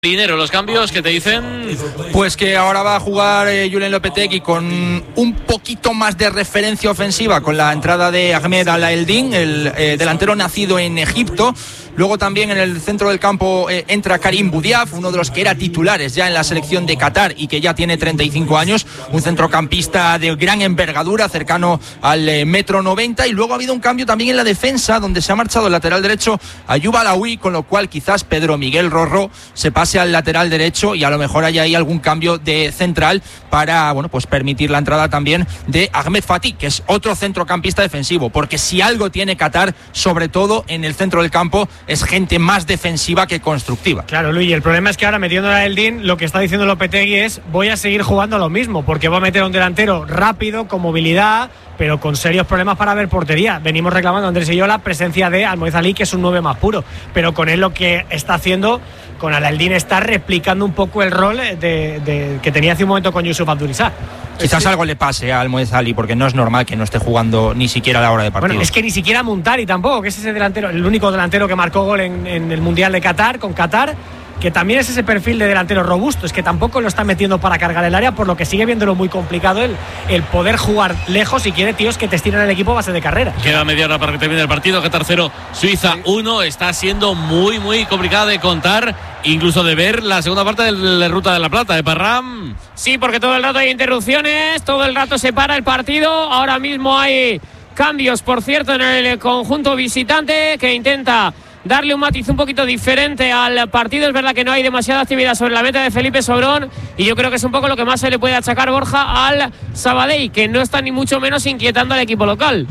Dinero, los cambios que te dicen. Pues que ahora va a jugar Julen Lopetegui con un poquito más de referencia ofensiva con la entrada de Ahmed Al-Eldin, el delantero nacido en Egipto. Luego también en el centro del campo entra Karim Boudiaf, uno de los que era titulares ya en la selección de Qatar y que ya tiene 35 años, un centrocampista de gran envergadura, cercano al 1,90 m. Y luego ha habido un cambio también en la defensa, donde se ha marchado el lateral derecho Ayoub Alaoui, con lo cual quizás Pedro Miguel Rorró se pase al lateral derecho y a lo mejor haya ahí algún cambio de central para, bueno, pues permitir la entrada también de Ahmed Fatih, que es otro centrocampista defensivo, porque si algo tiene Qatar, sobre todo en el centro del campo, es gente más defensiva que constructiva. Claro, Luis, el problema es que ahora metiendo a Eldin, lo que está diciendo Lopetegui es: voy a seguir jugando lo mismo, porque va a meter a un delantero rápido, con movilidad, pero con serios problemas para ver portería. Venimos reclamando, Andrés y yo, la presencia de Almoez Ali, que es un 9 más puro, pero con él lo que está haciendo con Al-Eldin está replicando un poco el rol que tenía hace un momento con Yusuf Abdulizar. Quizás algo le pase a Almoez Ali, porque no es normal que no esté jugando ni siquiera a la hora de partido. Bueno, es que ni siquiera Muntari tampoco, que es ese delantero, el único delantero que marcó gol en el Mundial de Qatar, con Qatar, que también es ese perfil de delantero robusto, es que tampoco lo está metiendo para cargar el área, por lo que sigue viéndolo muy complicado el poder jugar lejos, y quiere tíos que te estiren el equipo a base de carrera. Queda media hora para que termine el partido. Qatar 0, Suiza 1. Está siendo muy, muy complicada de contar, incluso de ver la segunda parte de la Ruta de la Plata, de Parram. Sí, porque todo el rato hay interrupciones, todo el rato se para el partido. Ahora mismo hay cambios, por cierto, en el conjunto visitante, que intenta darle un matiz un poquito diferente al partido. Es verdad que no hay demasiada actividad sobre la meta de Felipe Sobrón, y yo creo que es un poco lo que más se le puede achacar, Borja, al Sabadell, que no está ni mucho menos inquietando al equipo local.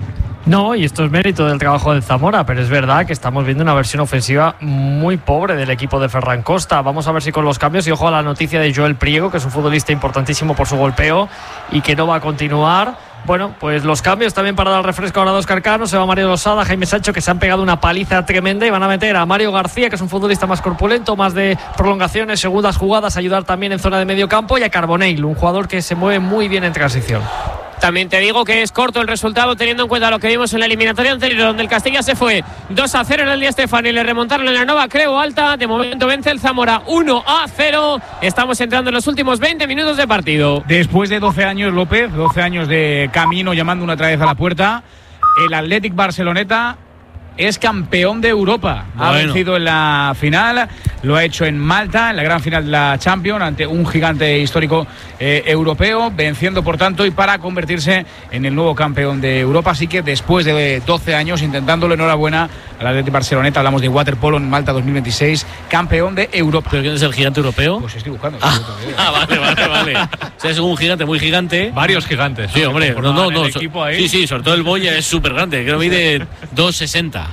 No, y esto es mérito del trabajo del Zamora, pero es verdad que estamos viendo una versión ofensiva muy pobre del equipo de Ferran Costa. Vamos a ver si con los cambios, y ojo a la noticia de Joel Priego, que es un futbolista importantísimo por su golpeo y que no va a continuar. Bueno, pues los cambios también para dar refresco ahora a Óscar Cano. Se va Mario Losada, Jaime Sancho, que se han pegado una paliza tremenda, y van a meter a Mario García, que es un futbolista más corpulento, más de prolongaciones, segundas jugadas, ayudar también en zona de medio campo, y a Carbonell, un jugador que se mueve muy bien en transición. También te digo que es corto el resultado, teniendo en cuenta lo que vimos en la eliminatoria anterior, donde el Castilla se fue 2-0 en el Di Stéfano y le remontaron en la Nova Creu Alta. De momento vence el Zamora 1-0. Estamos entrando en los últimos 20 minutos de partido. Después de 12 años, López, 12 años de camino, llamando una otra vez a la puerta, el Athletic Barceloneta es campeón de Europa. Bueno. Ha vencido en la final, lo ha hecho en Malta, en la gran final de la Champions, ante un gigante histórico europeo, venciendo por tanto, y para convertirse en el nuevo campeón de Europa. Así que después de 12 años intentándolo, enhorabuena al Athletic Barceloneta. Hablamos de waterpolo en Malta 2026, campeón de Europa. ¿Pero quién es el gigante europeo? Pues estoy buscando. Vale. O sea, es un gigante muy gigante. Varios gigantes. Sí, hombre. No. Sí, sobre todo el Boya es súper grande. Creo que mide 2,60.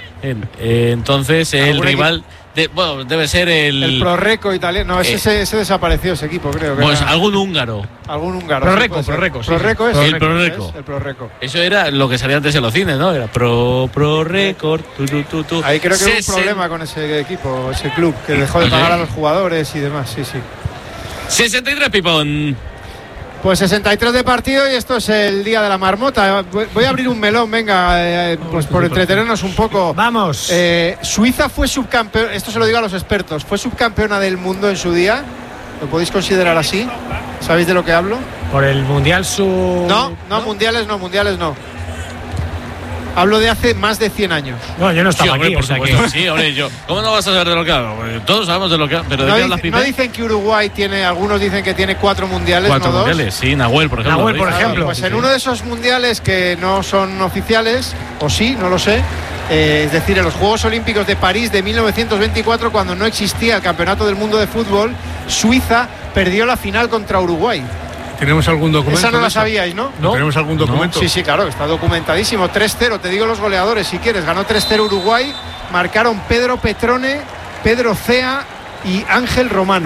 Entonces el rival debe ser el Prorreco italiano. No, ese desapareció, ese equipo, creo que pues era algún húngaro. Prorreco. El Prorreco. Eso era lo que salía antes en los cines, ¿no? Era Prorreco. Ahí creo que hubo un problema con ese equipo, ese club, que dejó de pagar a los jugadores y demás. Sí. 63, Pipón. Pues 63 de partido, y esto es el día de la marmota. Voy a abrir un melón, venga, pues por entretenernos un poco. Vamos. Suiza fue subcampeona, esto se lo digo a los expertos, fue subcampeona del mundo en su día. ¿Lo podéis considerar así? ¿Sabéis de lo que hablo? Por el Mundial No, mundiales no. Hablo de hace más de 100 años. No, yo no estaba aquí, por supuesto. Sí, hombre, ¿cómo no vas a saber de lo que hablo? Todos sabemos de lo que hablo, pero no dicen que Uruguay tiene, algunos dicen que tiene 4 mundiales, 4 ¿no? mundiales, sí, Nahuel, por ejemplo. Pues en uno de esos mundiales que no son oficiales, o sí, no lo sé, es decir, en los Juegos Olímpicos de París de 1924, cuando no existía el Campeonato del Mundo de Fútbol, Suiza perdió la final contra Uruguay. ¿Tenemos algún documento? Esa no la sabíais, ¿no? ¿Tenemos algún documento? Sí, claro, está documentadísimo. 3-0, te digo los goleadores si quieres. Ganó 3-0 Uruguay, marcaron Pedro Petrone, Pedro Cea y Ángel Romano.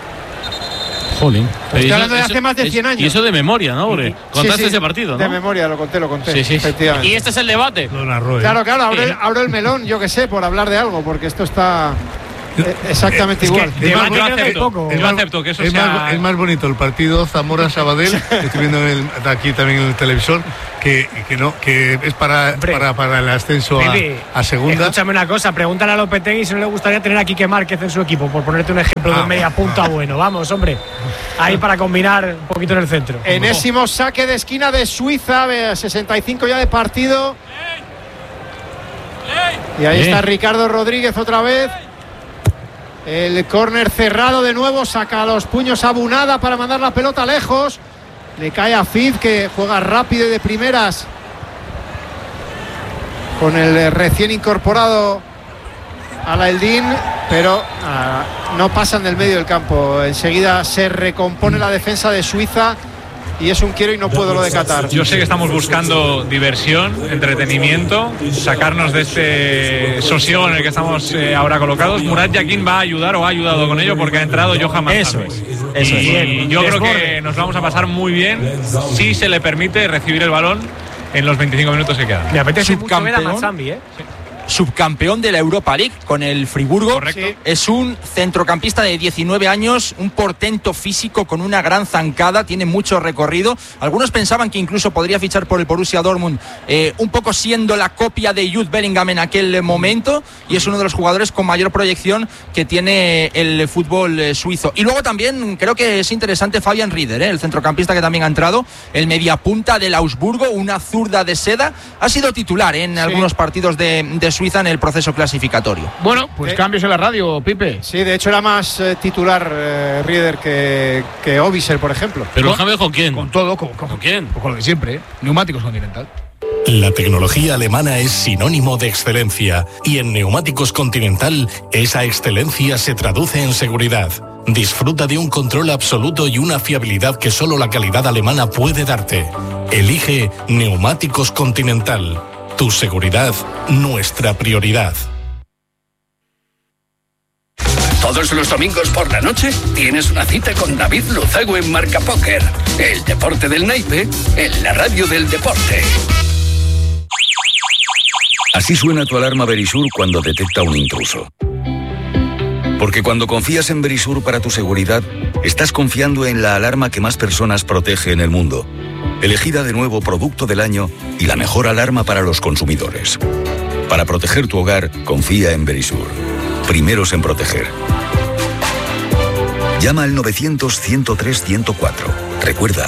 Jolín. Estoy hablando de hace más de 100 años. Y eso de memoria, ¿no? Porque contaste ese partido, ¿no? De memoria, lo conté. Sí. Efectivamente. Y este es el debate. Claro, abro el melón, yo que sé, por hablar de algo, porque esto está Exactamente igual. Yo acepto que eso es más bonito el partido Zamora-Sabadell, estoy viendo aquí también en el televisor, que es para el ascenso a segunda. Escúchame una cosa, pregúntale a Lopetegui si no le gustaría tener a Quique Márquez en su equipo, por ponerte un ejemplo de media punta bueno. Vamos, hombre, ahí para combinar un poquito en el centro. Enésimo saque de esquina de Suiza, 65 ya de partido. Y ahí está Ricardo Rodríguez otra vez. El córner cerrado de nuevo, saca los puños a Bunada para mandar la pelota lejos. Le cae a Fid, que juega rápido y de primeras con el recién incorporado Alaeldin, pero no pasan del medio del campo. Enseguida se recompone la defensa de Suiza y es un quiero y no puedo lo de Qatar. Yo sé que estamos buscando diversión, entretenimiento, sacarnos de este sosiego en el que estamos ahora colocados. Murat Yakin va a ayudar o ha ayudado con ello porque ha entrado Johan Manzambi. Eso es. Yo creo que nos vamos a pasar muy bien si se le permite recibir el balón en los 25 minutos que quedan. Me apetece mucho ver a Manzambi, Sí. Subcampeón de la Europa League con el Friburgo. Correcto. Es un centrocampista de 19 años, un portento físico con una gran zancada, tiene mucho recorrido. Algunos pensaban que incluso podría fichar por el Borussia Dortmund, un poco siendo la copia de Jude Bellingham en aquel momento, y es uno de los jugadores con mayor proyección que tiene el fútbol suizo. Y luego también creo que es interesante Fabian Rieder, el centrocampista que también ha entrado, el mediapunta del Augsburgo, una zurda de seda, ha sido titular en algunos partidos de Suiza en el proceso clasificatorio. Bueno, pues cambios en la radio, Pipe. Sí, de hecho era más titular Rieder que Obiser, por ejemplo. ¿Pero Javier con quién? Con todo, ¿Con quién? Con lo de siempre, Neumáticos Continental. La tecnología alemana es sinónimo de excelencia y en Neumáticos Continental esa excelencia se traduce en seguridad. Disfruta de un control absoluto y una fiabilidad que solo la calidad alemana puede darte. Elige Neumáticos Continental. Tu seguridad, nuestra prioridad. Todos los domingos por la noche tienes una cita con David Luzago en Marca Póker. El deporte del naipe en la radio del deporte. Así suena tu alarma Verisur cuando detecta un intruso. Porque cuando confías en Verisur para tu seguridad, estás confiando en la alarma que más personas protege en el mundo. Elegida de nuevo producto del año y la mejor alarma para los consumidores. Para proteger tu hogar, confía en Verisur. Primeros en proteger. Llama al 900-103-104. Recuerda,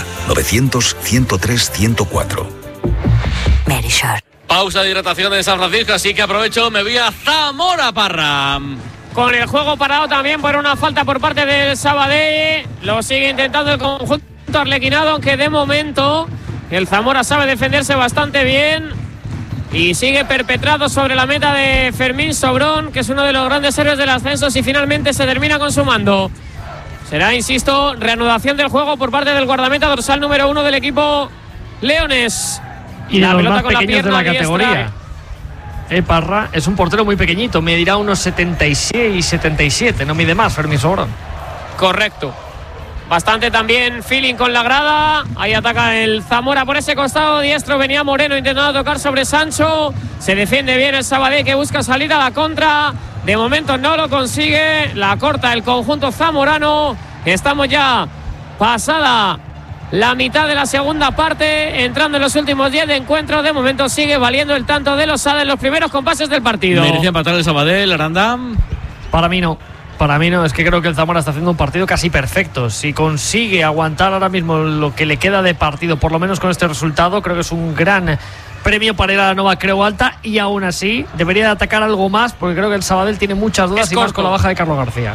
900-103-104. Verisur. Pausa de hidratación en San Francisco, así que aprovecho, me voy a Zamora, Parra. Con el juego parado también por una falta por parte del Sabadell. Lo sigue intentando el conjunto arlequinado, aunque de momento el Zamora sabe defenderse bastante bien y sigue perpetrado sobre la meta de Fermín Sobrón, que es uno de los grandes héroes del ascenso, y finalmente se termina consumando. Será, insisto, reanudación del juego por parte del guardameta dorsal número 1 del equipo leones. Y la pelota con la pierna de la categoría. Parra es un portero muy pequeñito, medirá unos 76 y 77, no mide más Fermín Sobrón. Correcto. Bastante también feeling con la grada. Ahí ataca el Zamora por ese costado diestro. Venía Moreno intentando tocar sobre Sancho. Se defiende bien el Sabadell, que busca salir a la contra. De momento no lo consigue. La corta el conjunto zamorano. Estamos ya pasada la mitad de la segunda parte, entrando en los últimos 10 de encuentro. De momento sigue valiendo el tanto de Losada en los primeros compases del partido. ¿Merecía empatar el Sabadell, Aranda? Para mí no. Para mí no, es que creo que el Zamora está haciendo un partido casi perfecto. Si consigue aguantar ahora mismo lo que le queda de partido, por lo menos con este resultado, creo que es un gran premio para ir a la Nova Creu Alta, y aún así debería de atacar algo más, porque creo que el Sabadell tiene muchas dudas, y más con la baja de Carlos García.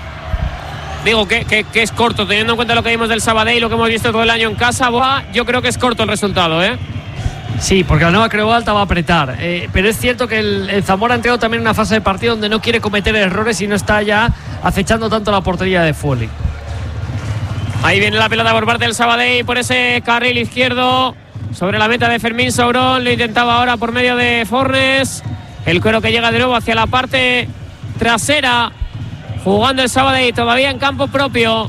Digo que es corto, teniendo en cuenta lo que vimos del Sabadell y lo que hemos visto todo el año en casa. Yo creo que es corto el resultado, ¿eh? Sí, porque la Nova Creu Alta va a apretar, pero es cierto que el Zamora ha entrado también en una fase de partido donde no quiere cometer errores y no está ya acechando tanto la portería de Foley. Ahí viene la pelota por parte del Sabadell por ese carril izquierdo sobre la meta de Fermín Sobrón. Lo intentaba ahora por medio de Fornes. El Cuero que llega de nuevo hacia la parte trasera, jugando el Sabadell todavía en campo propio.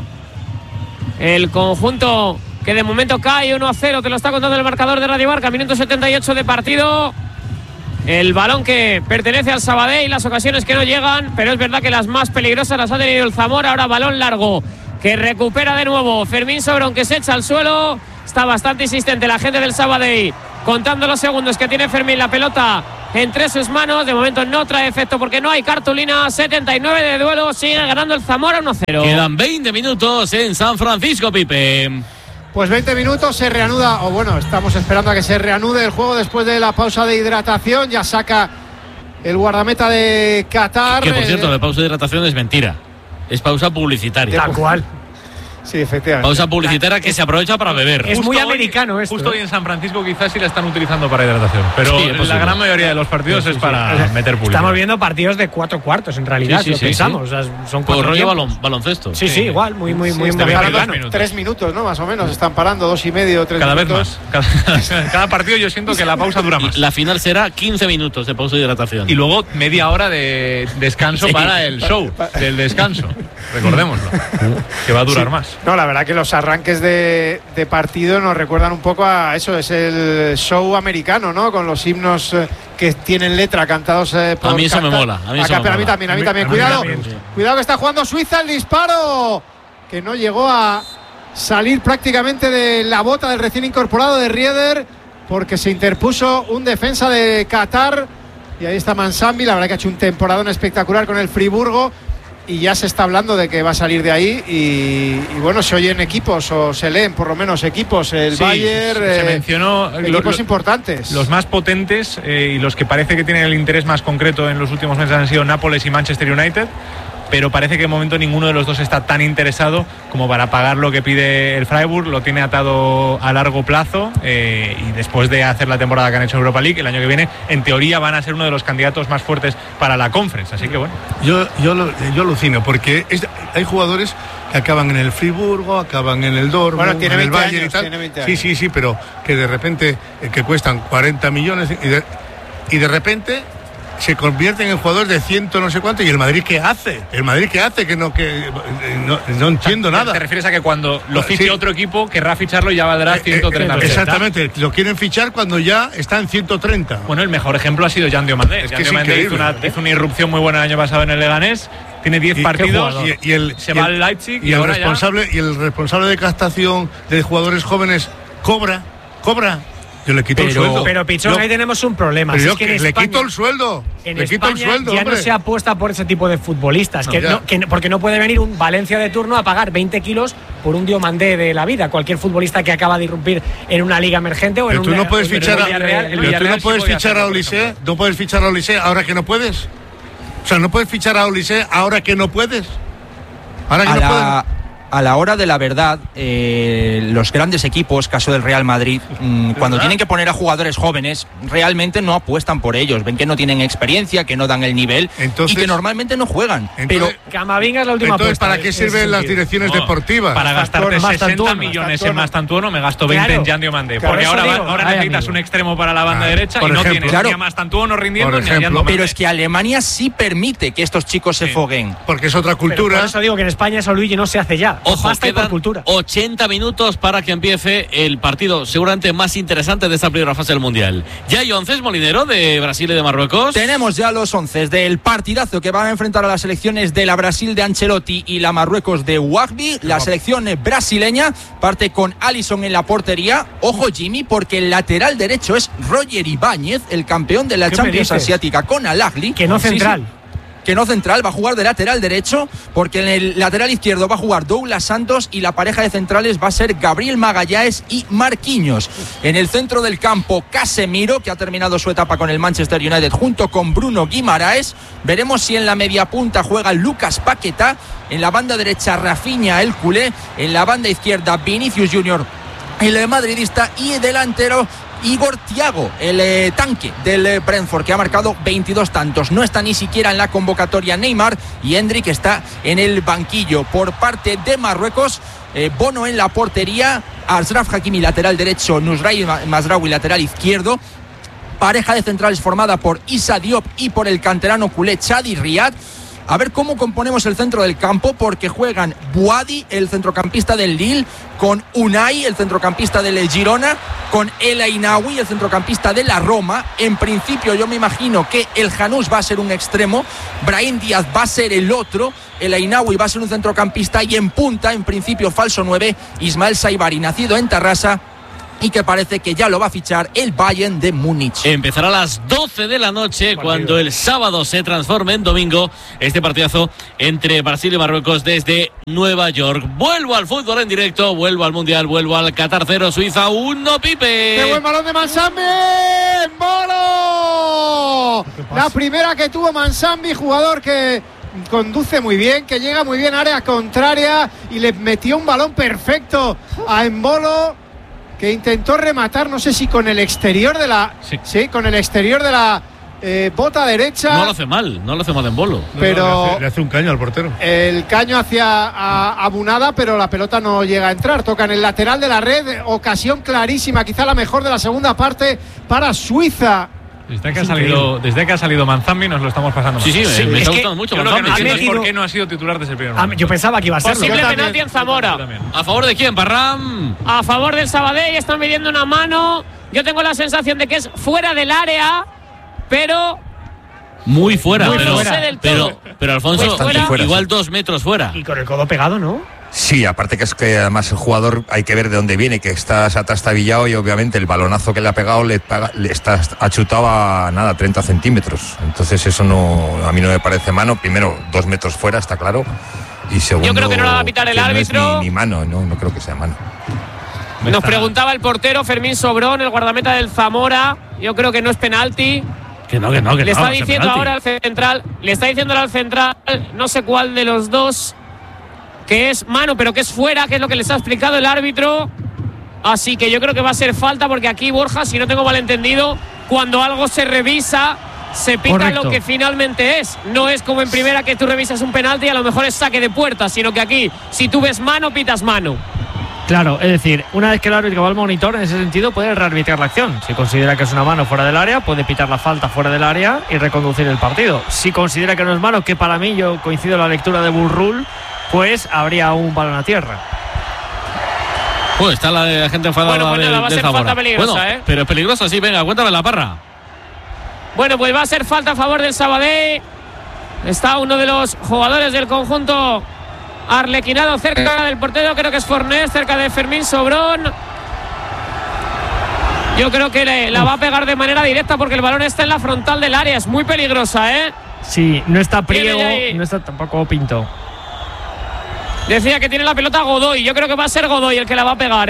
El conjunto que de momento cae 1-0, te lo está contando el marcador de Radio Marca, minuto 78 de partido. El balón que pertenece al Sabadell, las ocasiones que no llegan, pero es verdad que las más peligrosas las ha tenido el Zamora. Ahora balón largo que recupera de nuevo Fermín Sobrón, que se echa al suelo. Está bastante insistente la gente del Sabadell, contando los segundos que tiene Fermín. La pelota entre sus manos, de momento no trae efecto porque no hay cartulina. 79 de duelo, sigue ganando el Zamora 1-0. Quedan 20 minutos en San Francisco, Pipe. Pues 20 minutos, se reanuda, o bueno, estamos esperando a que se reanude el juego después de la pausa de hidratación. Ya saca el guardameta de Qatar. Que por cierto, la pausa de hidratación es mentira. Es pausa publicitaria. Tal cual. Sí, efectivamente. Pausa publicitaria que se aprovecha para beber. Es muy americano esto. Justo hoy en San Francisco quizás sí la están utilizando para hidratación, pero sí, la gran mayoría de los partidos es para meter publicidad. Estamos viendo partidos de 4 cuartos en realidad, si lo pensamos. O sea, son 4 rollo baloncesto. Sí, igual, muy americano. 3 minutos, ¿no? Más o menos, están parando 2 y medio, 3 cada minutos. Vez más. Cada partido yo siento que la pausa dura más. La final será 15 minutos de pausa de hidratación. Y luego media hora de descanso para el show del descanso. Recordémoslo, que va a durar más. No, la verdad que los arranques de partido nos recuerdan un poco a eso, es el show americano, ¿no? Con los himnos que tienen letra cantados por... A mí eso me mola. A mí también. Cuidado que está jugando Suiza, el disparo que no llegó a salir prácticamente de la bota del recién incorporado de Rieder, porque se interpuso un defensa de Qatar. Y ahí está Mansambi, la verdad que ha hecho un temporadón espectacular con el Friburgo. Y ya se está hablando de que va a salir de ahí y bueno, se oyen equipos o se leen por lo menos equipos, el Bayern, se mencionó equipos importantes. Los más potentes y los que parece que tienen el interés más concreto en los últimos meses han sido Nápoles y Manchester United, pero parece que de momento ninguno de los dos está tan interesado como para pagar lo que pide el Freiburg. Lo tiene atado a largo plazo y después de hacer la temporada que han hecho en Europa League, el año que viene, en teoría van a ser uno de los candidatos más fuertes para la Conference, así que bueno. Yo alucino, porque hay jugadores que acaban en el Friburgo, acaban en el Dortmund, en el Bayern y tal. Sí, pero que de repente que cuestan 40 millones y de repente se convierten en jugadores de 100 no sé cuánto. ¿Y el Madrid qué hace? Que no entiendo nada. ¿Te refieres a que cuando lo fiche otro equipo querra ficharlo y ya valdrá 130? Exactamente, lo quieren fichar cuando ya está en 130. Bueno, el mejor ejemplo ha sido Jan Diomandé. Jan Diomandé hizo una irrupción muy buena el año pasado en el Leganés. Tiene 10 partidos se va al Leipzig y el responsable de captación de jugadores jóvenes cobra. Yo le quito el sueldo. Pero Pichón, ahí tenemos un problema. Pero es que le quito el sueldo. En España ya no se apuesta por ese tipo de futbolistas. Porque no puede venir un Valencia de turno a pagar 20 kilos por un Diomandé de la vida. Cualquier futbolista que acaba de irrumpir en una liga emergente o en tú no puedes fichar a Olise. No puedes fichar a Olise ahora que no puedes. O sea, no puedes fichar a Olise ahora que no puedes. A la hora de la verdad, los grandes equipos, caso del Real Madrid, cuando tienen que poner a jugadores jóvenes, realmente no apuestan por ellos. Ven que no tienen experiencia, que no dan el nivel y que normalmente no juegan. Pero Camavinga es la última apuesta. ¿Para qué sirven las direcciones deportivas? Para gastarte 60 millones en Mastantuono, me gasto 20 en Jan Diomandé. Porque ahora necesitas un extremo para la banda derecha y no tienes ni a Mastantuono rindiendo ni a Jan Diomandé. Pero es que Alemania sí permite que estos chicos se foguen. Porque es otra cultura. Por eso digo que en España eso, Luigi, no se hace ya. Ojo, quedan 80 minutos para que empiece el partido seguramente más interesante de esta primera fase del Mundial. ¿Ya hay 11, Molinero, de Brasil y de Marruecos? Tenemos ya los 11 del partidazo que van a enfrentar a las selecciones de la Brasil de Ancelotti y la Marruecos de Wahbi. La selección brasileña parte con Alisson en la portería. Ojo, Jimmy, porque el lateral derecho es Roger Ibáñez, el campeón de la Champions Asiática con Al Ahly. Que no central. Sí. Que no central, va a jugar de lateral derecho, porque en el lateral izquierdo va a jugar Douglas Santos y la pareja de centrales va a ser Gabriel Magalhães y Marquinhos. En el centro del campo, Casemiro, que ha terminado su etapa con el Manchester United junto con Bruno Guimaraes. Veremos si en la media punta juega Lucas Paquetá, en la banda derecha Rafinha, el culé, en la banda izquierda Vinicius Junior, el madridista, y delantero Igor Thiago, el tanque del Brentford, que ha marcado 22 tantos. No está ni siquiera en la convocatoria Neymar, y Hendrik está en el banquillo. Por parte de Marruecos, Bono en la portería, Achraf Hakimi lateral derecho, Nusray Mazraoui lateral izquierdo. Pareja de centrales formada por Issa Diop y por el canterano culé Chadi Riad. A ver cómo componemos el centro del campo, porque juegan Boadi, el centrocampista del Lille, con Unai, el centrocampista del Girona, con El Ainaoui, el centrocampista de la Roma. En principio yo me imagino que el Janús va a ser un extremo, Brahim Díaz va a ser el otro, El Ainaoui va a ser un centrocampista y en punta, en principio falso 9, Ismael Saibari, nacido en Tarrasa y que parece que ya lo va a fichar el Bayern de Múnich. Empezará a las 12 de la noche cuando el sábado se transforme en domingo este partidazo entre Brasil y Marruecos desde Nueva York. Vuelvo al fútbol en directo, vuelvo al Mundial, vuelvo al Qatar 0, Suiza 1, Pipe. ¡Qué buen balón de Mansambi! ¡Bolo! La primera que tuvo Mansambi, jugador que conduce muy bien, que llega muy bien a área contraria y le metió un balón perfecto a Embolo, que intentó rematar, no sé si con el exterior de la con el exterior de la bota derecha. No lo hace mal Embolo, pero le hace un caño al portero. El caño hacia a Bunada, pero la pelota no llega a entrar. Toca en el lateral de la red, ocasión clarísima, quizá la mejor de la segunda parte para Suiza. Desde que ha salido Manzambi nos lo estamos pasando mal. Sí, me está gustando mucho. Yo lo que no entiendo es por qué no ha sido titular desde el primer momento. Yo pensaba que iba a ser. Posible penalti en Zamora. ¿A favor de quién, Parram? A favor del Sabadell, están midiendo una mano. Yo tengo la sensación de que es fuera del área, pero muy fuera, pero Alfonso, fuera, igual 2 metros fuera. Y con el codo pegado, ¿no? Sí, aparte que es que además el jugador hay que ver de dónde viene, que se ha trastabillado y obviamente el balonazo que le ha pegado ha chutado a 30 centímetros. Entonces eso a mí no me parece mano. Primero, 2 metros fuera, está claro. Y segundo, yo creo que no la va a pitar el árbitro. No es ni mano, no creo que sea mano. Nos preguntaba el portero Fermín Sobrón, el guardameta del Zamora. Yo creo que no es penalti. Que no. Le está diciendo ahora al central, no sé cuál de los dos, que es mano, pero que es fuera, que es lo que les ha explicado el árbitro. Así que yo creo que va a ser falta, porque aquí, Borja, si no tengo malentendido, cuando algo se revisa, se pita Correcto. lo que finalmente es. No es como en primera, que tú revisas un penalti y a lo mejor es saque de puerta, sino que aquí, si tú ves mano, pitas mano. Claro, es decir, una vez que el árbitro va al monitor, en ese sentido puede rearbitrar la acción. Si considera que es una mano fuera del área, puede pitar la falta fuera del área y reconducir el partido. Si considera que no es mano, que para mí, yo coincido en la lectura de Bull Rule, pues habría un balón a tierra. Pues está la gente enfadada. Bueno, pues nada, va a ser falta peligrosa, Pero es peligrosa, sí, venga, cuéntame la Parra. Bueno, pues va a ser falta a favor del Sabadell. Está uno de los jugadores del conjunto arlequinado cerca del portero, creo que es Fornés, cerca de Fermín Sobrón. Yo creo que la va a pegar de manera directa, porque el balón está en la frontal del área. Es muy peligrosa, Sí, no está Priego, no está tampoco Pinto. Decía que tiene la pelota Godoy. Yo creo que va a ser Godoy el que la va a pegar,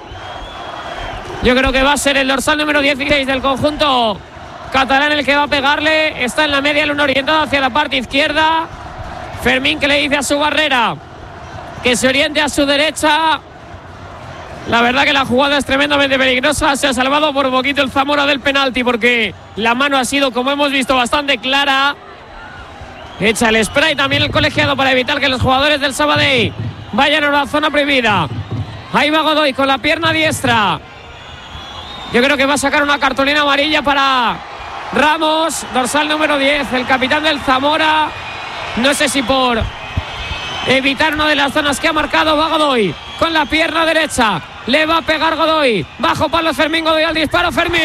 Yo creo que va a ser el dorsal número 16 del conjunto catalán el que va a pegarle. Está en la media luna, orientada hacia la parte izquierda. Fermín, que le dice a su barrera que se oriente a su derecha. La verdad que la jugada es tremendamente peligrosa. Se ha salvado por poquito el Zamora del penalti, porque la mano ha sido, como hemos visto, bastante clara. Echa el spray también el colegiado para evitar que los jugadores del Sabadell vayan a la zona prohibida. Ahí va Godoy con la pierna diestra. Yo creo que va a sacar una cartulina amarilla para Ramos, dorsal número 10, el capitán del Zamora. No sé si por evitar una de las zonas que ha marcado. Va Godoy con la pierna derecha. Le va a pegar Godoy. Bajo palo Fermín Godoy al disparo. Fermín.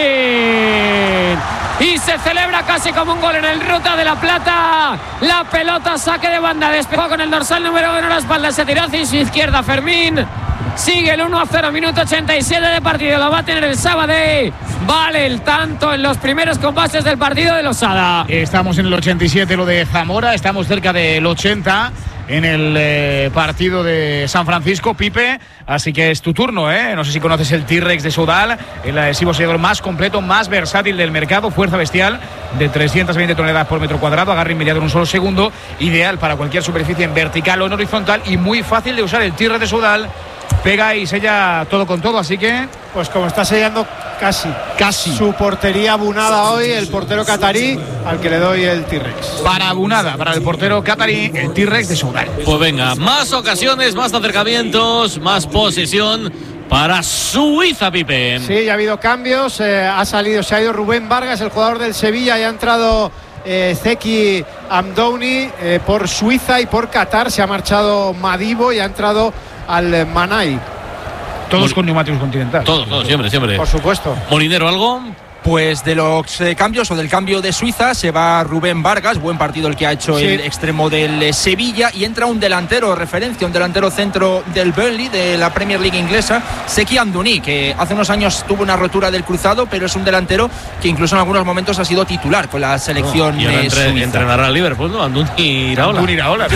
Y se celebra casi como un gol en el Ruta de la Plata. La pelota, saque de banda. Despejó con el dorsal número 1 en la espalda. Se tiró hacia su izquierda Fermín. Sigue el 1-0, minuto 87 de partido. Lo va a tener el Sabadell. Vale el tanto en los primeros compases del partido de Losada. Estamos en el 87, lo de Zamora. Estamos cerca del 80 en el partido de San Francisco, Pipe. Así que es tu turno, No sé si conoces el T-Rex de Soudal, el adhesivo sellador más completo, más versátil del mercado. Fuerza bestial de 320 toneladas por metro cuadrado. Agarre inmediato en un solo segundo. Ideal para cualquier superficie en vertical o en horizontal. Y muy fácil de usar el T-Rex de Soudal. Pega y sella todo con todo, así que... Pues como está sellando casi su portería Bunada hoy, el portero catarí, al que le doy el T-Rex. Para Bunada, para el portero catarí, el T-Rex de Soudal. Pues venga, más ocasiones, más acercamientos, más posesión para Suiza, Pipe. Sí, ya ha habido cambios, se ha ido Rubén Vargas, el jugador del Sevilla, y ha entrado Zeki Amdouni por Suiza, y por Qatar se ha marchado Madibo y ha entrado al Manay. Todos con neumáticos Continental. Todos, siempre. Por supuesto. Molinero, ¿algo? Pues de los cambios o del cambio de Suiza se va Rubén Vargas, buen partido el que ha hecho el extremo del Sevilla, y entra un delantero de referencia, un delantero centro del Burnley, de la Premier League inglesa, Zeki Amdouni, que hace unos años tuvo una rotura del cruzado, pero es un delantero que incluso en algunos momentos ha sido titular con la selección y ahora suiza. entrenará al Liverpool, ¿no? Amdouni Iraola.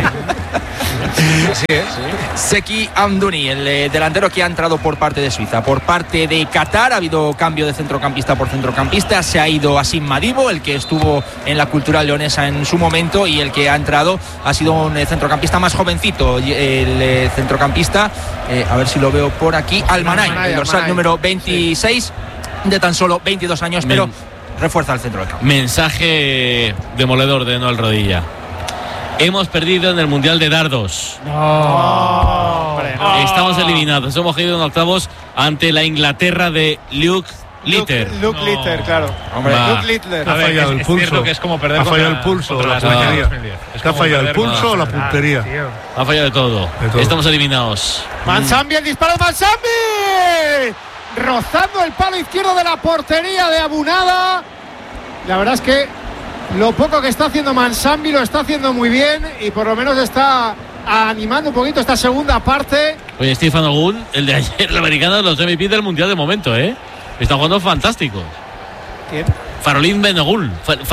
Zeki Amdouni, el delantero que ha entrado por parte de Suiza. Por parte de Qatar ha habido cambio de centrocampista por centrocampista. Se ha ido Asim Madibo, el que estuvo en la Cultural Leonesa en su momento, y el que ha entrado ha sido un centrocampista más jovencito, el centrocampista, a ver si lo veo por aquí, Almanay, el dorsal número 26, de tan solo 22 años, pero refuerza el centro del campo. Mensaje demoledor de Noel Rodilla. Hemos perdido en el Mundial de Dardos. No. Estamos eliminados. Hemos caído en octavos ante la Inglaterra de Luke Litter. Luke Litter, claro. Luke Litter. Ha fallado el pulso. Cierto que es como perder. Ha fallado el pulso, la puntería. ¿Ha fallado el pulso o la puntería? Ha fallado de todo. Estamos eliminados. Mansambi, el disparo de Mansambi. Rozando el palo izquierdo de la portería de Abunada. La verdad es que lo poco que está haciendo Mansambi lo está haciendo muy bien, y por lo menos está animando un poquito esta segunda parte. Oye, Stefan Ogun, el de ayer, el americano de los MVP del Mundial de momento, está jugando fantástico. ¿Quién? Farolín Benogul.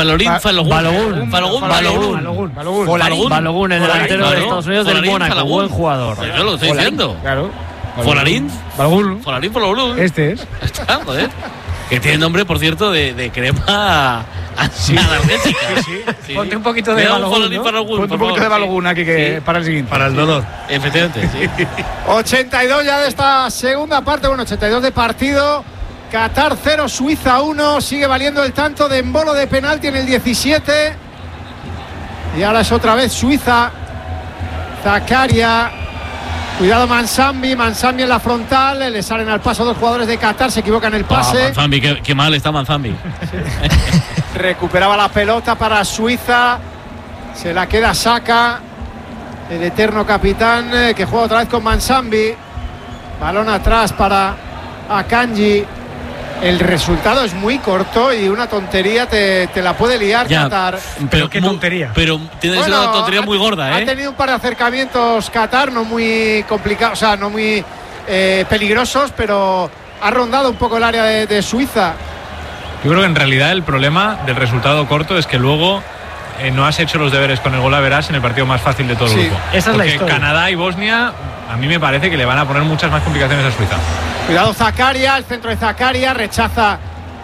Balogun, el delantero de Estados Unidos del Mónaco, buen jugador. Yo lo estoy diciendo. Claro. Folarín Balogun. Este es. Está, joder. Que tiene nombre, por cierto, de crema analgésica. Sí. Ponte un poquito de Balogun, ¿no? Ponte un poquito de Balogun aquí para el siguiente. Para el dolor. Efectivamente, sí. 82 ya de esta segunda parte, 82 de partido. Qatar 0, Suiza 1. Sigue valiendo el tanto de Embolo de penalti en el 17. Y ahora es otra vez Suiza. Zakaria. Cuidado Mansambi en la frontal, le salen al paso dos jugadores de Qatar, se equivocan el pase. Mansambi, qué mal está Mansambi. Recuperaba la pelota para Suiza, se la queda Saka, el eterno capitán, que juega otra vez con Mansambi. Balón atrás para Akanji. El resultado es muy corto y una tontería te la puede liar Qatar. Pero qué tontería. Pero tiene una tontería muy gorda, Ha tenido un par de acercamientos Qatar, no muy complicados, o sea, no muy peligrosos, pero ha rondado un poco el área de Suiza. Yo creo que en realidad el problema del resultado corto es que luego no has hecho los deberes con el gol a verás en el partido más fácil de todo el grupo. Esa es la historia. Canadá y Bosnia, a mí me parece que le van a poner muchas más complicaciones a Suiza. Cuidado Zakaria, el centro de Zakaria, rechaza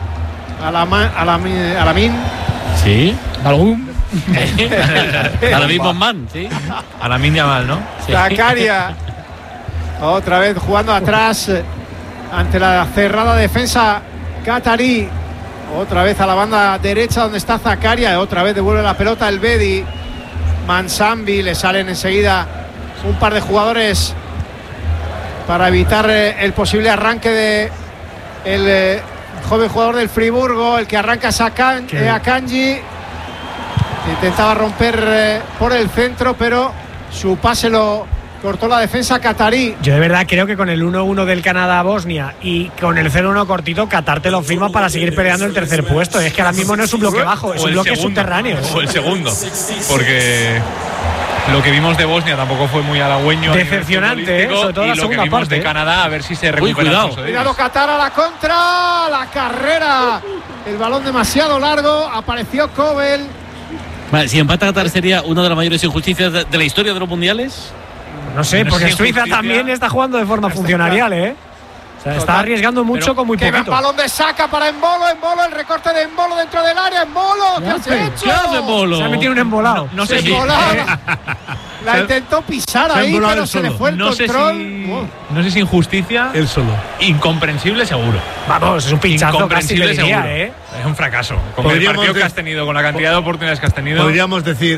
a Lamin. Sí. Balogun. Alamin Bonman, sí. Alamin Yamal, ¿no? Sí. Zakaria. Otra vez jugando atrás ante la cerrada defensa qatarí. Otra vez a la banda derecha donde está Zakaria. Otra vez devuelve la pelota el Bedi. Mansambi, le salen enseguida un par de jugadores para evitar el posible arranque de el joven jugador del Friburgo, el que arranca es Akanji. Intentaba romper por el centro, pero su pase lo cortó la defensa qatarí. Yo de verdad creo que con el 1-1 del Canadá-Bosnia y con el 0-1 cortito, Qatar te lo firma para seguir peleando el tercer puesto. Es que ahora mismo no es un bloque bajo, es un bloque subterráneo. O el segundo, porque lo que vimos de Bosnia tampoco fue muy halagüeño. Decepcionante, sobre todo la segunda parte. De Canadá, a ver si se recupera. Cuidado Qatar a la contra, la carrera. El balón demasiado largo, apareció Kobel. Vale, si empata Qatar sería una de las mayores injusticias de la historia de los mundiales. No sé, porque Suiza también está jugando de forma funcionarial, O sea, está arriesgando mucho con muy poquito. Balón de Saka para Embolo, el recorte de Embolo dentro del área. Embolo, ¿qué has hecho? ¿Qué hace Embolo? Se ha metido un embolado. No sé si la intentó pisar ahí, pero se le fue el control. No sé si injusticia. Él solo. Incomprensible seguro. Vamos, es un pinchazo casi le diría, Es un fracaso. Con el partido que has tenido, con la cantidad de oportunidades que has tenido. Podríamos decir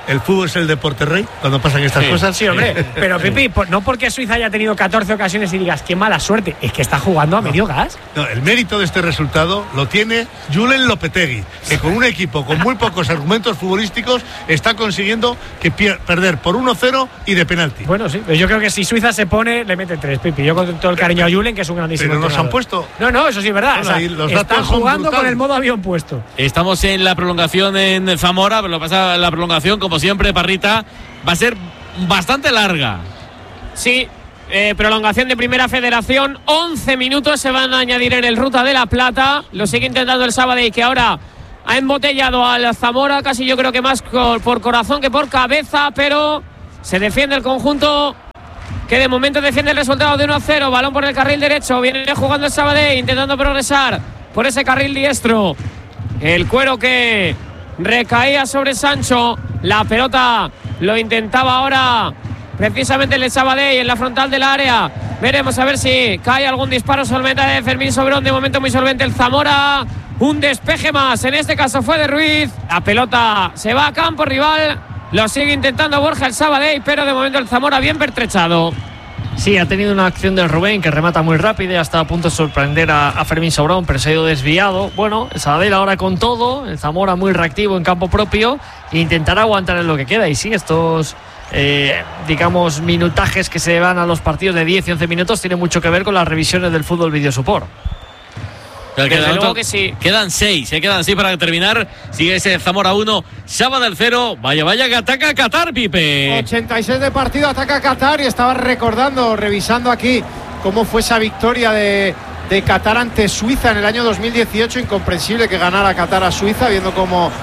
el fútbol es el deporte rey cuando pasan estas cosas. Sí, hombre, pero Pipi, no porque Suiza haya tenido 14 ocasiones y digas qué mala suerte, es que está jugando a medio gas. No, el mérito de este resultado lo tiene Julen Lopetegui, que con un equipo con muy pocos argumentos futbolísticos está consiguiendo que perder por 1-0 y de penalti. Bueno, sí, pero yo creo que si Suiza se pone, le mete 3, Pipi. Yo con todo el cariño a Julen, que es un grandísimo Pero nos entrenador. han puesto. No, eso sí es verdad. Bueno, están jugando con el modo avión puesto. Estamos en la prolongación en Zamora, pero lo que pasa, la prolongación, como siempre, Parrita, va a ser bastante larga. Sí, prolongación de Primera Federación. 11 minutos se van a añadir en el Ruta de la Plata. Lo sigue intentando el Sabadell, que ahora ha embotellado al Zamora, casi yo creo que más por corazón que por cabeza, pero se defiende el conjunto que de momento defiende el resultado de 1-0. Balón por el carril derecho, viene jugando el Sabadell, intentando progresar por ese carril diestro. El cuero que recaía sobre Sancho, la pelota lo intentaba ahora precisamente el Sabadell en la frontal del área. Veremos a ver si cae algún disparo solvente de Fermín Sobrón. De momento muy solvente el Zamora. Un despeje más, en este caso fue de Ruiz. La pelota se va a campo rival. Lo sigue intentando Borja el Sabadell, pero de momento el Zamora bien pertrechado. Sí, ha tenido una acción del Rubén que remata muy rápida, está a punto de sorprender a Fermín Sobrón, pero se ha ido desviado. Bueno, el Sabadell ahora con todo, el Zamora muy reactivo en campo propio e intentará aguantar en lo que queda. Y sí, estos digamos minutajes que se van a los partidos de 10 y 11 minutos tienen mucho que ver con las revisiones del fútbol video support. Desde luego que sí. Quedan 6 para terminar. Sigue ese Zamora 1, Sabadell 0. Vaya que ataca Qatar, Pipe. 86 de partido, ataca Qatar, y estaba revisando aquí cómo fue esa victoria de Qatar ante Suiza en el año 2018. Incomprensible que ganara Qatar a Suiza, viendo cómo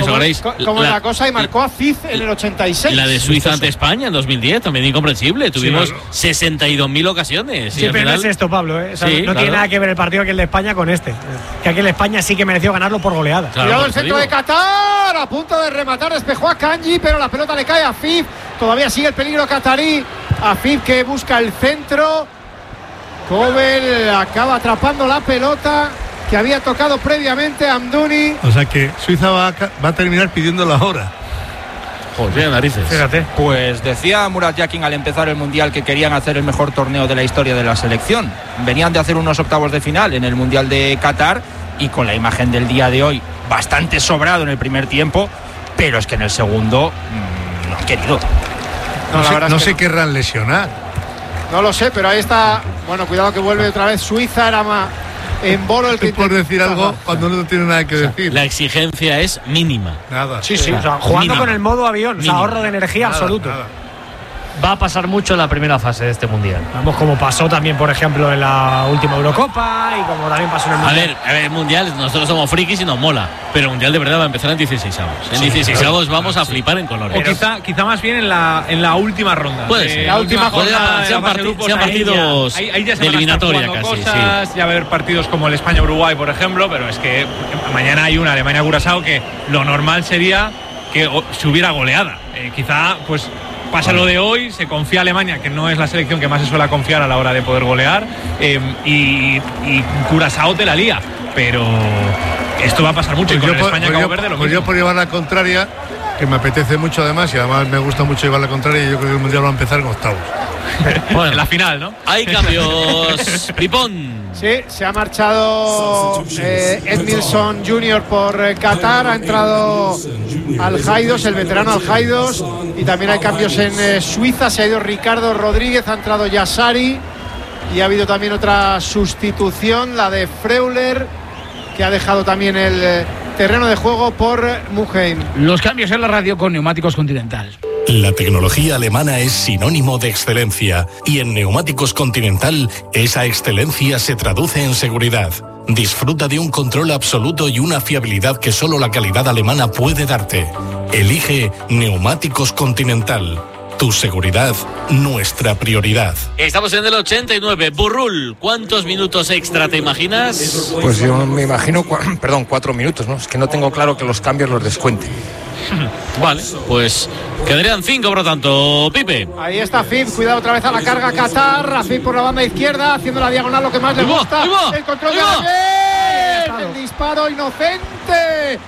la cosa, y marcó a Cid en el 86. La de Suiza ante España en 2010, también incomprensible. Tuvimos 62.000 ocasiones. Sí, pero no es esto, Pablo. O sea, no tiene nada que ver el partido aquel de España con este. Que aquel de España sí que mereció ganarlo por goleada. Cuidado el centro de Qatar, a punto de rematar, despejó a Kanji, pero la pelota le cae a Afif. Todavía sigue el peligro qatarí. Afif que busca el centro. Kobel acaba atrapando la pelota que había tocado previamente a Amdouni. O sea que Suiza va a terminar pidiendo la hora. Joder, narices. Fíjate. Pues decía Murat Yakin al empezar el Mundial que querían hacer el mejor torneo de la historia de la selección. Venían de hacer unos octavos de final en el Mundial de Qatar, y con la imagen del día de hoy bastante sobrado en el primer tiempo, pero es que en el segundo no han querido. No se querrán lesionar. No lo sé, pero ahí está. Bueno, cuidado que vuelve otra vez Suiza. Era más en Bolo el que. Por decir algo cuando no tiene nada que decir. La exigencia es mínima. Nada. Sí. O sea, jugando con el modo avión, o sea, ahorro de energía absoluto. Nada. Va a pasar mucho en la primera fase de este Mundial. Vamos, como pasó también, por ejemplo, en la última Eurocopa, y como también pasó en el Mundial. A ver, Mundial, nosotros somos frikis y nos mola, pero el Mundial de verdad va a empezar en 16avos. En 16avos vamos a flipar en colores. O quizá más bien en la última ronda. Puede ser. La última jornada, sean partidos ahí ya se de eliminatoria van a estar casi. Cosas, Sí. Ya va a haber partidos como el España-Uruguay, por ejemplo, pero es que mañana hay una Alemania-Curazao que lo normal sería que se hubiera goleada. Quizá, pues, pasa lo de hoy, se confía Alemania, que no es la selección que más se suele confiar a la hora de poder golear, y Curazao te la lía, pero esto va a pasar mucho. Pues y con España-Cabo Verde lo mismo. Yo por llevar la contraria, que me apetece mucho además, y además me gusta mucho llevar la contraria, y yo creo que el Mundial va a empezar en octavos. Bueno, en la final, ¿no? Hay cambios. Pipón. Sí, se ha marchado Edmilson Jr. por Qatar, ha entrado Al-Haidos, el veterano Al-Haidos, y también hay cambios en Suiza. Se ha ido Ricardo Rodríguez, ha entrado Yassari, y ha habido también otra sustitución, la de Freuler, que ha dejado también el terreno de juego por Muheim. Los cambios en la radio con Neumáticos Continental. La tecnología alemana es sinónimo de excelencia, y en Neumáticos Continental esa excelencia se traduce en seguridad. Disfruta de un control absoluto y una fiabilidad que solo la calidad alemana puede darte. Elige Neumáticos Continental. Tu seguridad, nuestra prioridad. Estamos en el 89. Burrul, ¿cuántos minutos extra te imaginas? Pues yo me imagino, 4 minutos, ¿no? Es que no tengo claro que los cambios los descuenten. Vale, pues quedarían 5, por lo tanto, Pipe. Ahí está Afif, cuidado otra vez a la carga Qatar. Afif por la banda izquierda, haciendo la diagonal, lo que más le gusta. El control de Ayer, el disparo inocente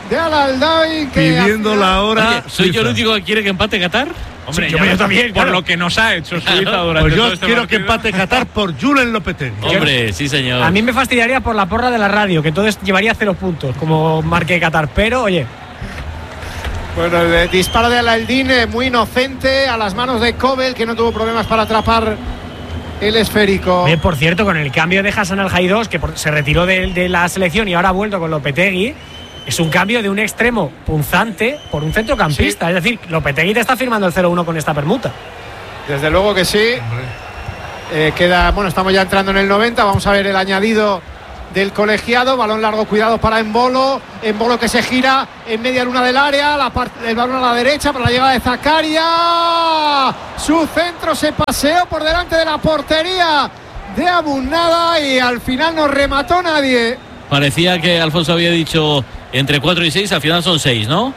de Al-Ahly. Pidiendo la hora. Oye, ¿soy yo el único que quiere que empate Qatar? Hombre, Sí, yo también, por claro. lo que nos ha hecho Suiza durante Pues yo todo este quiero partido. que empate Qatar por Julen Lopetegui. Hombre, sí señor. A mí me fastidiaría por la porra de la radio, que entonces llevaría 0 puntos, como marque Qatar. Pero, oye, Bueno, el disparo de Al-Ahly muy inocente a las manos de Kobel, que no tuvo problemas para atrapar el esférico. por cierto, con el cambio de Hassan Al-Haidós, que se retiró de la selección y ahora ha vuelto con Lopetegui, es un cambio de un extremo punzante por un centrocampista. Sí. Es decir, Lopetegui te está firmando el 0-1 con esta permuta. Desde luego que sí. Estamos ya entrando en el 90. Vamos a ver el añadido del colegiado. Balón largo, cuidado para Embolo. Embolo que se gira en media luna del área. El balón a la derecha para la llegada de Zakaria. Su centro se paseó por delante de la portería de Abunada y al final no remató nadie. Parecía que Alfonso había dicho entre 4 y 6, al final son 6, ¿no?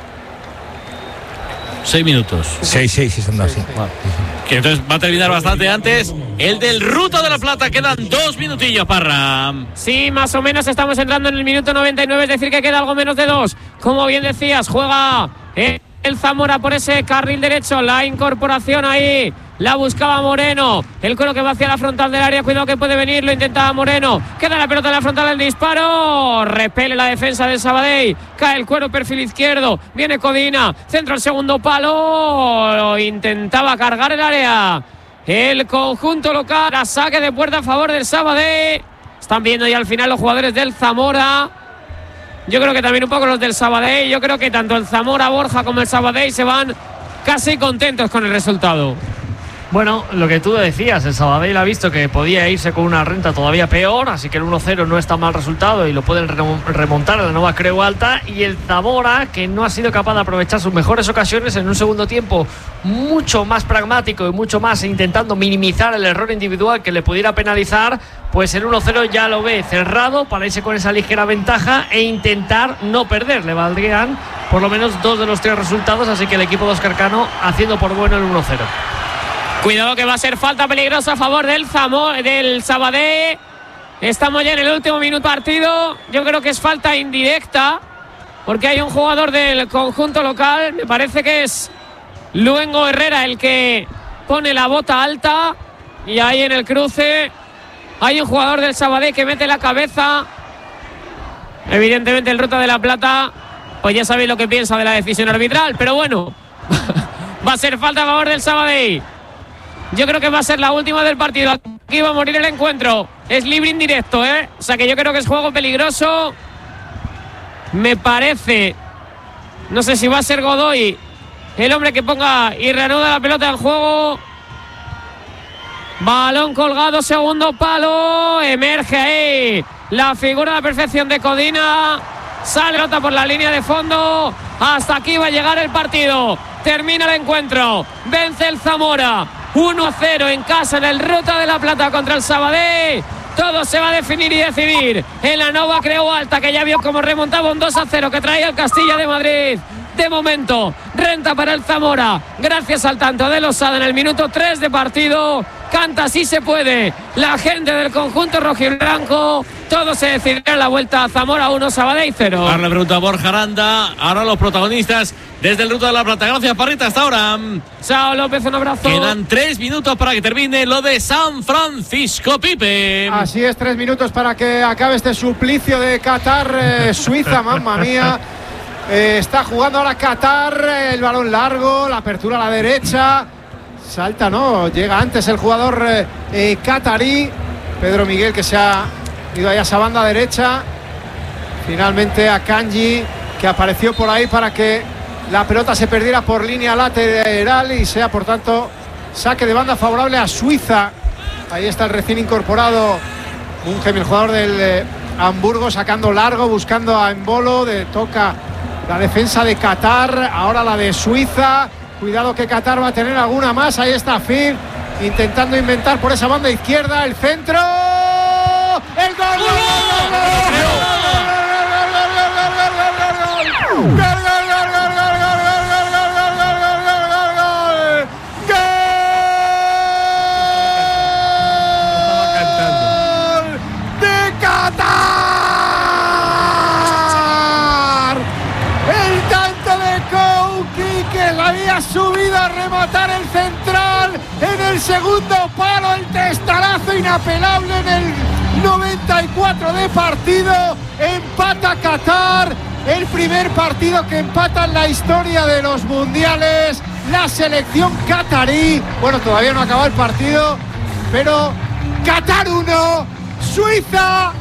6 minutos. 6, son así. Que entonces va a terminar bastante antes el del Ruta de la Plata. Quedan 2 minutillos, Parra. Sí, más o menos estamos entrando en el minuto 99, es decir que queda algo menos de 2. Como bien decías, juega el Zamora por ese carril derecho, la incorporación ahí. La buscaba Moreno, el coro que va hacia la frontal del área, cuidado que puede venir, lo intentaba Moreno, queda la pelota en la frontal del disparo, repele la defensa del Sabadell, cae el cuero, perfil izquierdo, viene Codina, centro al segundo palo, intentaba cargar el área, el conjunto local, a saque de puerta a favor del Sabadell, están viendo ya al final los jugadores del Zamora. Yo creo que también un poco los del Sabadell, yo creo que tanto el Zamora, Borja como el Sabadell se van casi contentos con el resultado. Bueno, lo que tú decías, el Sabadell ha visto que podía irse con una renta todavía peor, así que el 1-0 no está mal resultado y lo pueden remontar a la nueva Creu Alta. Y el Zamora, que no ha sido capaz de aprovechar sus mejores ocasiones en un segundo tiempo mucho más pragmático y mucho más intentando minimizar el error individual que le pudiera penalizar, pues el 1-0 ya lo ve cerrado para irse con esa ligera ventaja e intentar no perder. Le valdrían por lo menos 2 de los 3 resultados, así que el equipo de Óscar Cano haciendo por bueno el 1-0. Cuidado que va a ser falta peligrosa a favor del Sabadell. Estamos ya en el último minuto partido. Yo creo que es falta indirecta porque hay un jugador del conjunto local. Me parece que es Luengo Herrera el que pone la bota alta. Y ahí en el cruce hay un jugador del Sabadell que mete la cabeza. Evidentemente el Ruta de la Plata, pues ya sabéis lo que piensa de la decisión arbitral. Pero bueno, va a ser falta a favor del Sabadell. Yo creo que va a ser la última del partido. Aquí va a morir el encuentro. Es libre indirecto, ¿eh? O sea que yo creo que es juego peligroso. Me parece. No sé si va a ser Godoy el hombre que ponga y reanuda la pelota en juego. Balón colgado, segundo palo. Emerge ahí la figura de la perfección de Codina. Sale pelota por la línea de fondo. Hasta aquí va a llegar el partido. Termina el encuentro. Vence el Zamora. 1-0 en casa en el Ruta de la Plata contra el Sabadell. Todo se va a definir y decidir en la Nova Creu Alta, que ya vio cómo remontaba un 2-0 que traía el Castilla de Madrid. De momento, renta para el Zamora, gracias al tanto de Losada en el minuto 3 de partido. Canta si se puede la gente del conjunto rojiblanco. Todo se decidirá en la vuelta. Zamora 1, Sabadell 0. Ahora le pregunta a Borja Aranda. Ahora los protagonistas desde el Ruta de la Plata. Gracias, Parrita, hasta ahora. Chao, López, un abrazo. Quedan 3 minutos para que termine lo de San Francisco, Pipe. Así es, 3 minutos para que acabe este suplicio de Qatar, Suiza, mamma mía. Está jugando ahora Qatar, el balón largo, la apertura a la derecha. Salta, ¿no? Llega antes el jugador qatarí. Pedro Miguel, que se ha ido ahí a esa banda derecha. Finalmente a Kanji, que apareció por ahí para que la pelota se perdiera por línea lateral y sea, por tanto, saque de banda favorable a Suiza. Ahí está el recién incorporado Mungem, el jugador del Hamburgo, sacando largo, buscando a Embolo. Toca la defensa de Qatar, ahora la de Suiza. Cuidado que Qatar va a tener alguna más. Ahí está Fib intentando inventar por esa banda izquierda. El centro. ¡El gol! ha subido a rematar el central en el segundo palo, el testarazo inapelable en el 94 de partido. Empata Qatar, el primer partido que empata en la historia de los mundiales. La selección qatarí, bueno, todavía no acaba el partido, pero Qatar 1, Suiza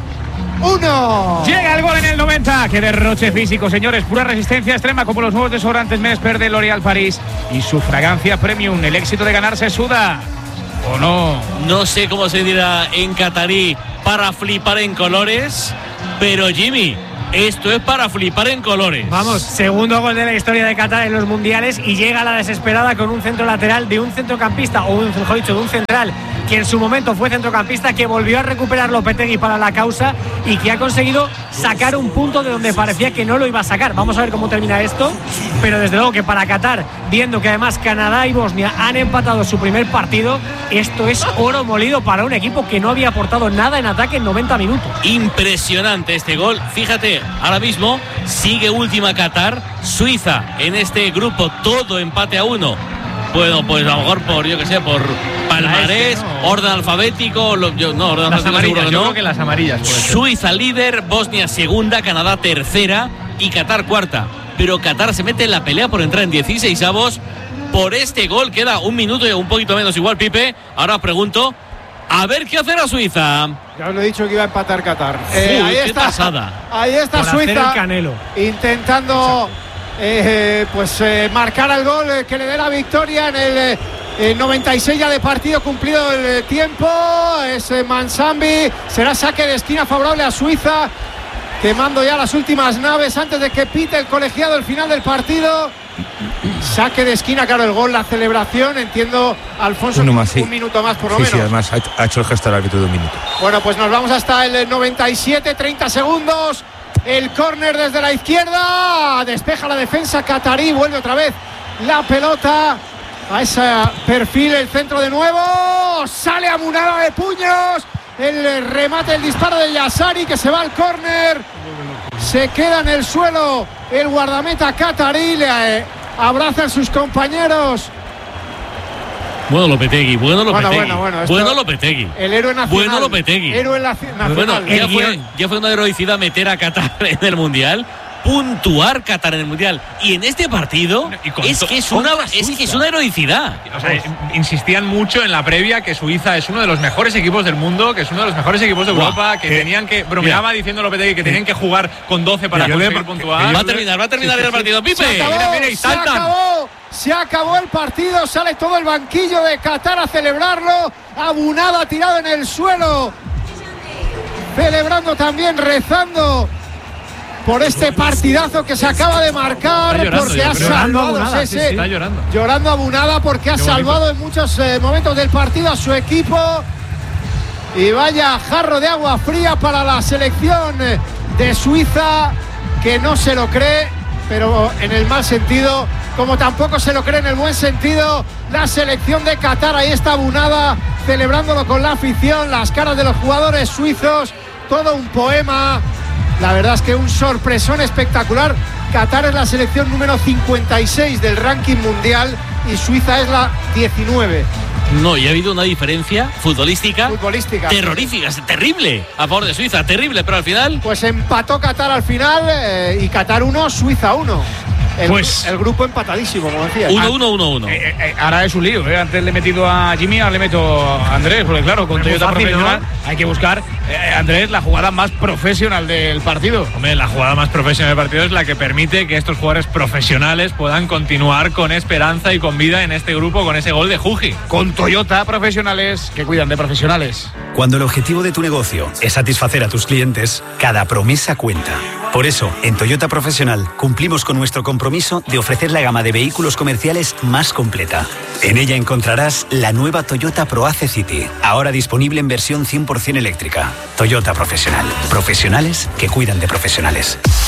1. Llega el gol en el 90. Qué derroche físico, señores. Pura resistencia extrema, como los nuevos desodorantes Mesper de L'Oréal París y su fragancia premium. El éxito de ganar se suda, ¿o no? No sé cómo se dirá en qatarí para flipar en colores, pero Jimmy, esto es para flipar en colores. Vamos, segundo gol de la historia de Qatar en los mundiales y llega a la desesperada con un centro lateral de un centrocampista, o mejor dicho, de un central que en su momento fue centrocampista, que volvió a recuperar Lopetegui para la causa y que ha conseguido sacar un punto de donde parecía que no lo iba a sacar. Vamos a ver cómo termina esto, pero desde luego que para Qatar, viendo que además Canadá y Bosnia han empatado su primer partido, esto es oro molido para un equipo que no había aportado nada en ataque en 90 minutos. Impresionante este gol. Fíjate, ahora mismo sigue última Qatar, Suiza en este grupo, todo empate a 1. Bueno, pues a lo mejor por, yo que sé, por palmarés, ¿no? Orden alfabético, orden alfabético seguro que no. Yo creo que las amarillas. Suiza líder, Bosnia segunda, Canadá tercera y Qatar cuarta. Pero Qatar se mete en la pelea por entrar en 16avos por este gol. Queda un minuto y un poquito menos igual, Pipe. Ahora os pregunto, a ver qué hace la Suiza. Ya os lo he dicho que iba a empatar Qatar. Ahí está, pasada. Ahí está por Suiza hacer el Canelo, intentando marcar el gol que le dé la victoria en el 96 ya de partido, cumplido el tiempo. Es Mansambi, será saque de esquina favorable a Suiza, quemando ya las últimas naves antes de que pite el colegiado el final del partido. Saque de esquina, claro, el gol, la celebración, entiendo, Alfonso, un minuto más por lo menos. Sí, además ha hecho el gesto al árbitro de un minuto. Bueno, pues nos vamos hasta el 97, 30 segundos. El córner desde la izquierda, despeja la defensa qatarí, vuelve otra vez la pelota a ese perfil, el centro de nuevo, sale Amunada de puños, el remate, el disparo de Yassari que se va al córner, se queda en el suelo el guardameta qatarí, le abrazan sus compañeros. Bueno Lopetegui, bueno Lopetegui. El héroe nacional. Bueno Lopetegui. Héroe nacional. Bueno, ya fue una heroicidad meter a Qatar en el Mundial, puntuar Qatar en el Mundial. Y en este partido es que es una heroicidad. O sea, insistían mucho en la previa que Suiza es uno de los mejores equipos del mundo, que es uno de los mejores equipos de Europa, que tenían que, bromeaba diciendo Lopetegui que tenían que jugar con 12 para conseguir puntuar. Va a terminar el partido, Pipe. Se acabó el partido, sale todo el banquillo de Qatar a celebrarlo. Abunada tirado en el suelo, celebrando también, rezando por este partidazo que se acaba de marcar, porque ha salvado, está llorando Abunada porque ha salvado en muchos momentos del partido a su equipo. Y vaya jarro de agua fría para la selección de Suiza, que no se lo cree, pero en el mal sentido, como tampoco se lo cree en el buen sentido la selección de Qatar. Ahí está Abunada celebrándolo con la afición, las caras de los jugadores suizos, todo un poema. La verdad es que un sorpresón espectacular. Qatar es la selección número 56 del ranking mundial y Suiza es la 19. No, y ha habido una diferencia futbolística terrorífica, terrible a favor de Suiza, terrible, pero al final pues empató Qatar al final y Qatar 1, Suiza 1. El grupo empatadísimo, como decía. 1-1-1-1. Ahora es un lío, ¿eh? Antes le he metido a Jimmy, ahora le meto a Andrés, porque claro, con Toyota profesional, ¿no? Hay que buscar, Andrés, la jugada más profesional del partido. Hombre, la jugada más profesional del partido es la que permite que estos jugadores profesionales puedan continuar con esperanza y con vida en este grupo, con ese gol de Juji. Con Toyota profesionales que cuidan de profesionales. Cuando el objetivo de tu negocio es satisfacer a tus clientes, cada promesa cuenta. Por eso, en Toyota Profesional cumplimos con nuestro compromiso de ofrecer la gama de vehículos comerciales más completa. En ella encontrarás la nueva Toyota ProAce City, ahora disponible en versión 100% eléctrica. Toyota Profesional. Profesionales que cuidan de profesionales.